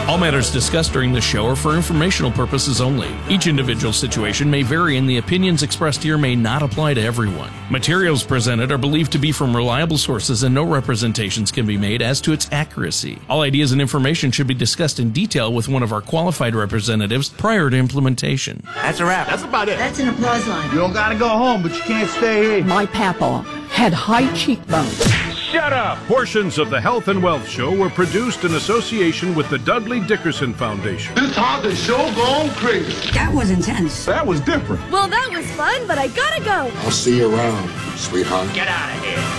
All matters discussed during this show are for informational purposes only. Each individual situation may vary, and the opinions expressed here may not apply to everyone. Materials presented are believed to be from reliable sources, and no representations can be made as to its accuracy. All ideas and information should be discussed in detail with one of our qualified representatives prior to implementation. That's a wrap. That's about it. That's an applause line. You don't gotta go home, but you can't stay here. My papa had high cheekbones. Shut up! Portions of the Health and Wealth Show were produced in association with the Dudley Dickerson Foundation. This how the show gone crazy. That was intense. That was different. Well, that was fun, but I gotta go. I'll see you around, sweetheart. Get out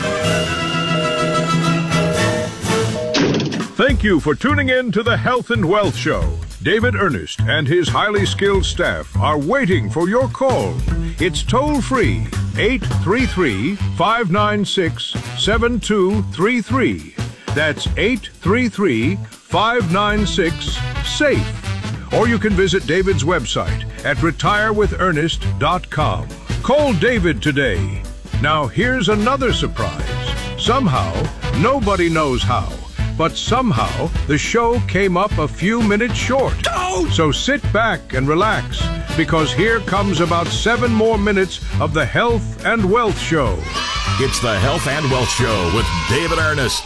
of here. Thank you for tuning in to the Health and Wealth Show. David Ernest and his highly skilled staff are waiting for your call. It's toll-free, 833-596-7233. That's 833-596-SAFE. Or you can visit David's website at retirewithernest.com. Call David today. Now here's another surprise. Somehow, nobody knows how, but somehow the show came up a few minutes short. So sit back and relax, because here comes about 7 more minutes of the Health and Wealth Show. It's the Health and Wealth Show with David Ernest.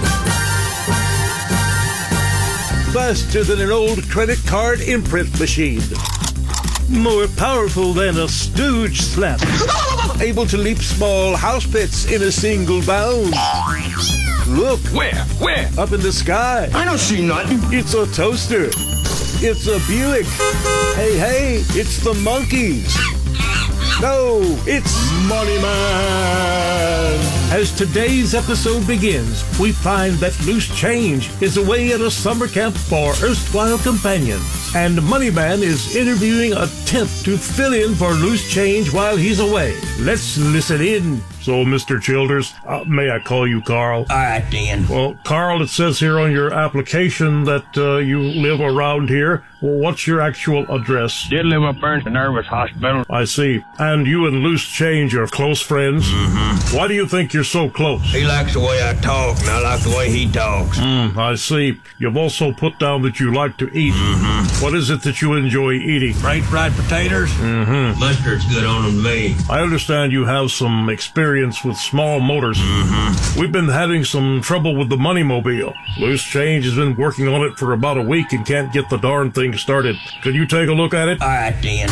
Faster than an old credit card imprint machine. More powerful than a stooge slap. Able to leap small house pits in a single bound. Look. Where? Up in the sky. I don't see nothing. It's a toaster. It's a Buick. Hey, it's the monkeys. No, it's Money Man. As today's episode begins, we find that loose change is away at a summer camp for erstwhile companions, and Money Man is interviewing a temp to fill in for loose change while he's away. Let's listen in. So, Mr. Childers, may I call you Carl? All right, Dan. Well, Carl, it says here on your application that you live around here. Well, what's your actual address? Did live up there in the Nervous Hospital. I see. And you and Loose Change are close friends? Mm-hmm. Why do you think you're so close? He likes the way I talk, and I like the way he talks. I see. You've also put down that you like to eat. Mm-hmm. What is it that you enjoy eating? French fried potatoes? Mm-hmm. Mustard's good on them to me. I understand you have some experience with small motors. Mm-hmm. We've been having some trouble with the Money Mobile. Loose Change has been working on it for about a week and can't get the darn thing started. Could you take a look at it? All right, Dan.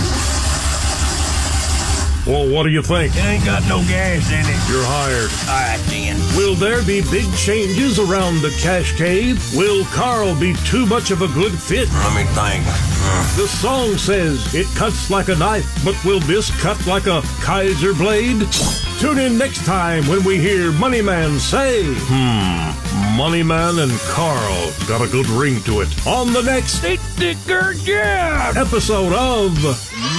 Well, what do you think? It ain't got no gas in it. You're hired. All right, Dan. Will there be big changes around the cash cave? Will Carl be too much of a good fit? Let me think. The song says it cuts like a knife, but will this cut like a Kaiser blade? Tune in next time when we hear Money Man say, Money Man and Carl got a good ring to it. On the next episode of